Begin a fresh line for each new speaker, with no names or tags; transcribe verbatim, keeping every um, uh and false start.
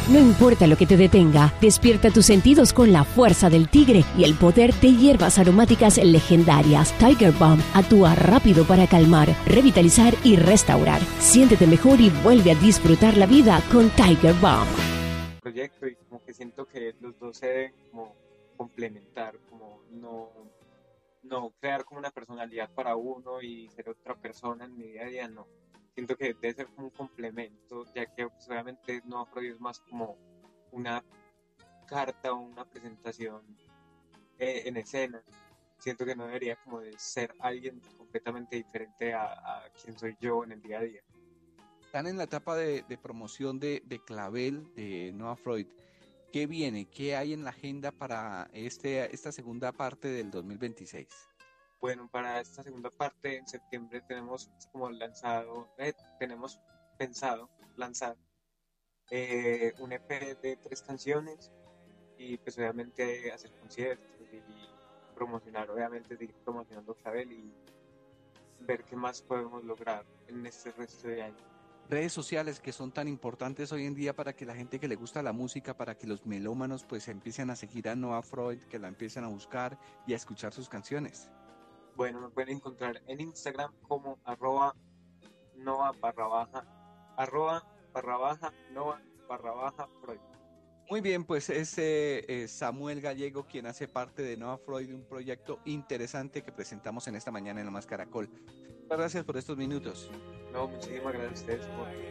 No importa lo que te detenga, despierta tus sentidos con la fuerza del tigre y el poder de hierbas aromáticas legendarias. Tiger Balm actúa rápido para calmar, revitalizar y restaurar. Siéntete mejor y vuelve a disfrutar la vida con Tiger Balm.
Proyecto y como que siento que los dos se deben como complementar, como no, no crear como una personalidad para uno y ser otra persona en mi día a día, no. Siento que debe ser como un complemento, ya que pues, obviamente no Afroid es más como una carta o una presentación eh, en escena. Siento que no debería como de ser alguien completamente diferente a, a quien soy yo en el día a día.
Están en la etapa de, de promoción de, de Clavel, de Noah Freud. ¿Qué viene? ¿Qué hay en la agenda para este, esta segunda parte del dos mil veintiséis?
Bueno, para esta segunda parte en septiembre tenemos como lanzado, eh, tenemos pensado lanzar eh, un E P de tres canciones y pues obviamente hacer conciertos y promocionar, obviamente seguir promocionando Clavel y ver qué más podemos lograr en este resto de año.
Redes sociales que son tan importantes hoy en día para que la gente que le gusta la música, para que los melómanos pues empiecen a seguir a Noah Freud, que la empiecen a buscar y a escuchar sus canciones.
Bueno, me pueden encontrar en Instagram como arroba Noah barra baja, arroba barra baja, Noah barra baja Freud.
Muy bien, pues es eh, eh, Samuel Gallego quien hace parte de Noah Freud, un proyecto interesante que presentamos en esta mañana en La Más Caracol. Muchas gracias por estos minutos.
No, muchísimas gracias a ustedes por